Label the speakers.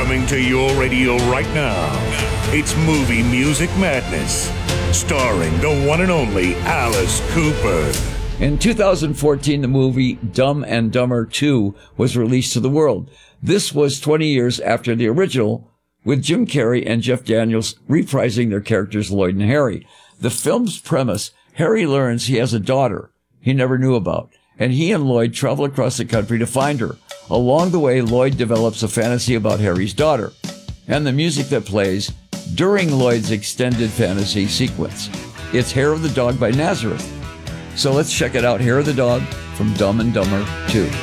Speaker 1: Coming to your radio right now, it's Movie Music Madness, starring the one and only Alice Cooper.
Speaker 2: In 2014, the movie Dumb and Dumber 2 was released to the world. This was 20 years after the original, with Jim Carrey and Jeff Daniels reprising their characters Lloyd and Harry. The film's premise: Harry learns he has a daughter he never knew about, and he and Lloyd travel across the country to find her. Along the way, Lloyd develops a fantasy about Harry's daughter, and the music that plays during Lloyd's extended fantasy sequence. It's Hair of the Dog by Nazareth. So let's check it out. Hair of the Dog from Dumb and Dumber 2.